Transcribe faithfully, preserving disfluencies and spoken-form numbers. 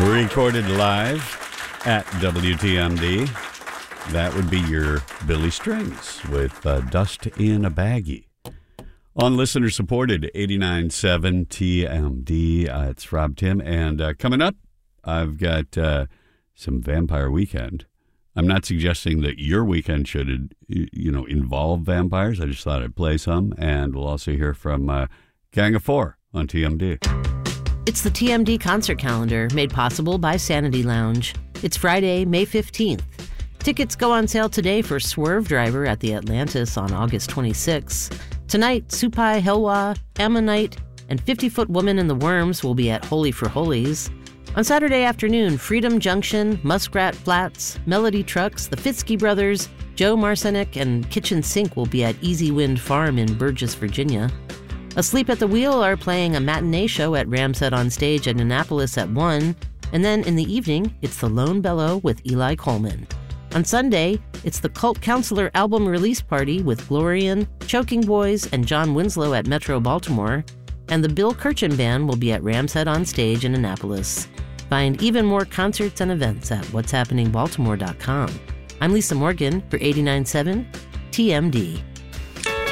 Recorded live at W T M D. That would be your Billy Strings with uh, Dust in a Baggie. On listener-supported eighty-nine point seven T M D. Uh, it's Rob Tim. And uh, coming up, I've got uh, some Vampire Weekend. I'm not suggesting that your weekend should, you know, involve vampires. I just thought I'd play some. And we'll also hear from uh, Gang of Four on T M D. It's the T M D concert calendar made possible by Sanity Lounge. It's Friday, May fifteenth. Tickets go on sale today for Swerve Driver at the Atlantis on August twenty-sixth. Tonight, Supai Helwa, Ammonite, and fifty-Foot Woman in the Worms will be at Holy for Holies. On Saturday afternoon, Freedom Junction, Muskrat Flats, Melody Trucks, the Fitzky Brothers, Joe Marcinick, and Kitchen Sink will be at Easy Wind Farm in Burgess, Virginia. Asleep at the Wheel are playing a matinee show at Ramset on Stage at Annapolis at one, and then in the evening, it's the Lone Bellow with Eli Coleman. On Sunday, it's the Cult Counselor album release party with Glorian, Choking Boys, and John Winslow at Metro Baltimore, and the Bill Kirchen Band will be at Ramset on Stage in Annapolis. Find even more concerts and events at what's happening baltimore dot com. I'm Lisa Morgan for eighty-nine point seven T M D.